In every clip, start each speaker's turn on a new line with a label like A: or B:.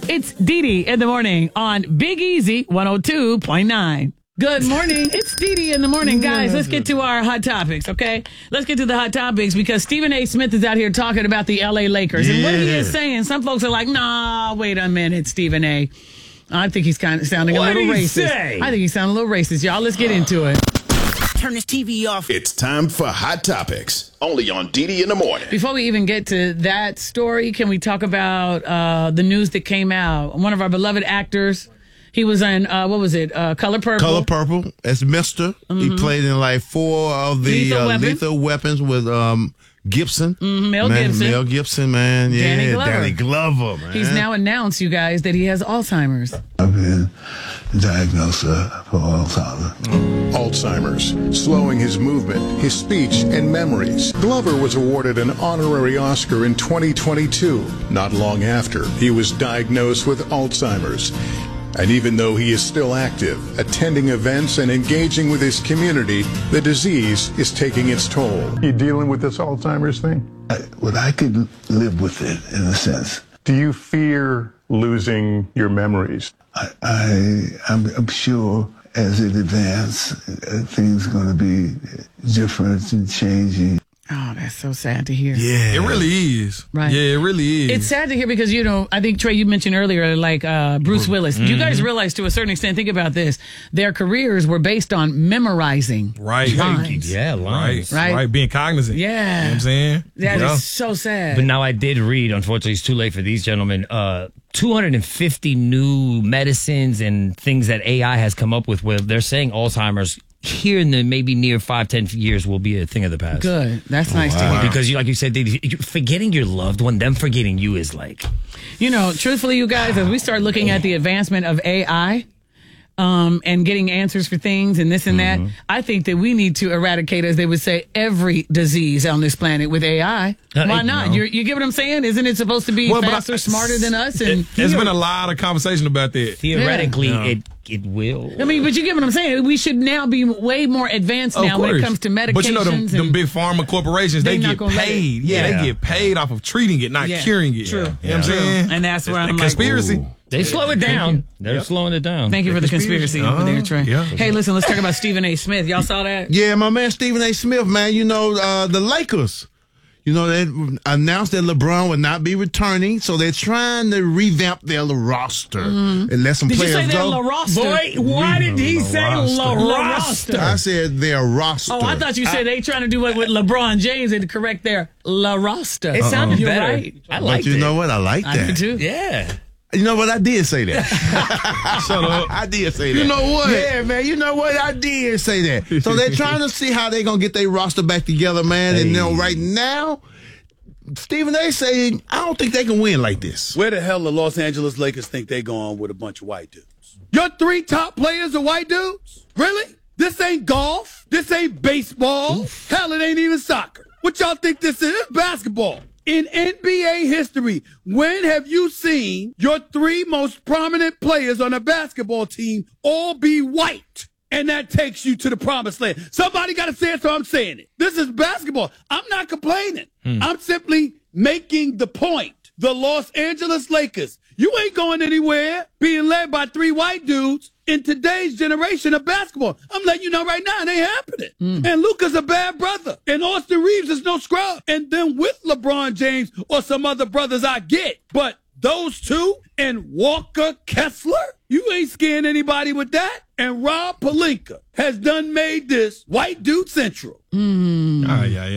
A: It's Dee Dee in the morning on Big Easy 102.9. Good morning. It's Dee Dee in the morning. Guys, let's get to our hot topics, okay? Let's get to the hot topics because Stephen A. Smith is out here talking about the L.A. Lakers. And what he is saying, some folks are like, nah, wait a minute, Stephen A. I think he's kind of sounding a little racist. I think he's sounding a little racist. Y'all, let's get into it.
B: Turn this TV off.
C: It's time for Hot Topics, only on Dee Dee in the morning.
A: Before we even get to that story, can we talk about the news that came out? One of our beloved actors, he was in, Color Purple.
D: Color Purple as Mister. Mm-hmm. He played in like 4 of the Lethal Weapons with Gibson.
A: Mel
D: Gibson, man. Yeah, Danny Glover, man.
A: He's now announced, you guys, that he has Alzheimer's.
E: I've been diagnosed for
C: Alzheimer's, slowing his movement, his speech, and memories. Glover was awarded an honorary Oscar in 2022, not long after he was diagnosed with Alzheimer's. And even though he is still active, attending events and engaging with his community, the disease is taking its toll.
F: You dealing with this Alzheimer's thing?
E: I could live with it in a sense.
F: Do you fear losing your memories?
E: I'm sure as it advances, things are going to be different and changing.
A: Oh, that's so sad to hear.
G: Yeah. It really is.
A: Right.
G: Yeah, it really is.
A: It's sad to hear because, you know, I think, Trey, you mentioned earlier, like Bruce Willis. Mm-hmm. You guys realize to a certain extent, think about this, their careers were based on memorizing lines.
G: Yeah, lines. Right. Being cognizant.
A: Yeah.
G: You know what I'm saying?
A: That is so sad.
H: But now I did read, unfortunately, it's too late for these gentlemen, 250 new medicines and things that AI has come up with where they're saying Alzheimer's here in the maybe near 5-10 years will be a thing of the past.
A: Good. That's nice to hear.
H: Because like you said, forgetting your loved one, them forgetting you is like...
A: You know, truthfully, you guys, as we start looking at the advancement of AI and getting answers for things and this and that, I think that we need to eradicate, as they would say, every disease on this planet with AI. Why not?
H: No.
A: You get what I'm saying? Isn't it supposed to be faster, smarter than us? And
G: there's been a lot of conversation about that.
H: Theoretically, it will.
A: I mean, but you get what I'm saying? We should now be way more advanced now when it comes to medications.
G: But you know, them big pharma corporations, they get paid. They get paid off of treating it, not curing it.
A: True.
G: You know what I'm saying?
A: And that's where I'm like,
G: conspiracy.
H: They slow it down. They're slowing it down.
A: Thank you for the conspiracy over there, Trey.
D: Yeah.
A: Hey, listen, let's talk about Stephen A. Smith. Y'all saw that?
D: Yeah, my man Stephen A. Smith, man. You know, the Lakers. You know, they announced that LeBron would not be returning, so they're trying to revamp their roster and let some players go.
A: Did you say their roster?
H: Boy, why did he say roster?
D: I said their roster.
A: Oh, I thought you said they trying to do it with LeBron James and correct their roster.
H: It sounded
A: You're
H: better.
A: Right.
H: I like it.
D: But you know what? I like that.
A: I do too.
H: Yeah.
D: You know what? I did say that.
G: Shut up.
D: I did say that.
G: You know what?
D: Yeah, man. You know what? I did say that. So they're trying to see how they're going to get their roster back together, man. And you know, right now, Stephen A. say, I don't think they can win like this.
I: Where the hell the Los Angeles Lakers think they going with a bunch of white dudes?
J: Your 3 top players are white dudes? Really? This ain't golf. This ain't baseball. Hell, it ain't even soccer. What y'all think this is? It's basketball. In NBA history, when have you seen your 3 most prominent players on a basketball team all be white? And that takes you to the promised land. Somebody got to say it, so I'm saying it. This is basketball. I'm not complaining. I'm simply making the point. The Los Angeles Lakers, you ain't going anywhere being led by 3 white dudes in today's generation of basketball. I'm letting you know right now, it ain't happening. And Luka's a bad brother. And Austin Reeves is no scrub. And then with LeBron James or some other brothers I get. But those 2 and Walker Kessler, you ain't scaring anybody with that. And Rob Pelinka has done made this white dude central.
D: Now,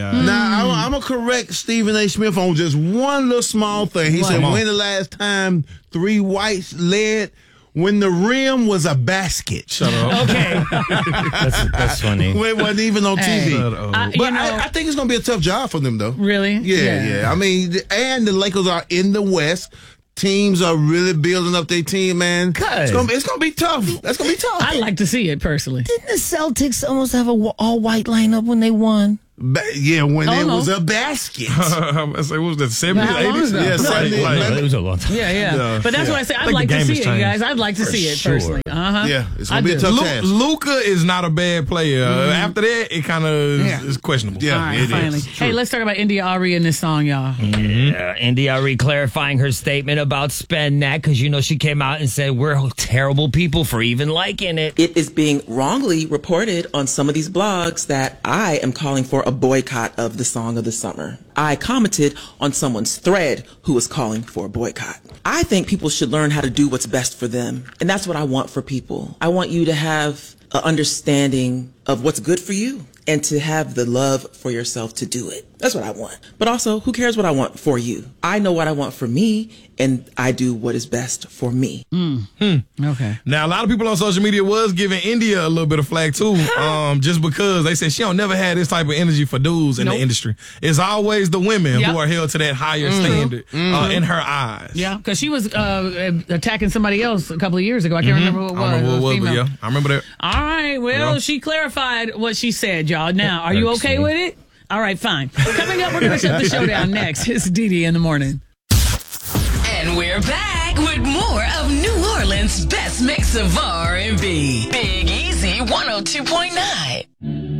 D: I'm going to correct Stephen A. Smith on just one little small thing. He said, when the last time 3 whites led? When the rim was a basket.
G: Shut up.
A: Okay.
H: That's funny.
D: When it wasn't even on TV. I think it's going to be a tough job for them, though.
A: Really?
D: Yeah. I mean, and the Lakers are in the West. Teams are really building up their team, man. It's gonna be tough. That's gonna be tough.
A: I'd like to see it personally.
H: Didn't the Celtics almost have a all-white lineup when they won?
D: When it was a basket.
G: I say, what was that, 70s,
A: How long
G: 80s?
A: ago?
D: Yeah, 70s.
H: It was a long time.
A: Yeah. But that's why I say I'd
G: the
A: like to
G: game
A: see
G: has
A: it,
G: changed.
A: you guys. I'd like to see it personally.
D: Yeah, it's going to be a tough task.
G: Luka is not a bad player. After that, it kind of is questionable.
D: Yeah,
A: All right,
D: it
A: finally.
D: is.
A: Hey, let's talk about India Arie in this song, y'all.
H: India Arie clarifying her statement about Spend That, because she came out and said we're terrible people for even liking it.
K: It is being wrongly reported on some of these blogs that I am calling for a boycott of the song of the summer. I commented on someone's thread who was calling for a boycott. I think people should learn how to do what's best for them. And that's what I want for people. I want you to have an understanding of what's good for you and to have the love for yourself to do it. That's what I want. But also, who cares what I want for you? I know what I want for me, and I do what is best for me.
A: Okay.
G: Now, a lot of people on social media was giving India a little bit of flack, too, just because they said she don't never had this type of energy for dudes in the industry. It's always the women who are held to that higher standard in her eyes.
A: Yeah, because she was attacking somebody else a couple of years ago. I can't remember who it was.
G: I don't know what it was, but yeah, I remember that.
A: All right, well, she clarified what she said, y'all. Now, are you okay with it? All right, fine. Coming up, we're going to shut the show down next. It's Dee in the morning.
L: And we're back with more of New Orleans' best mix of R&B. Big Easy 102.9.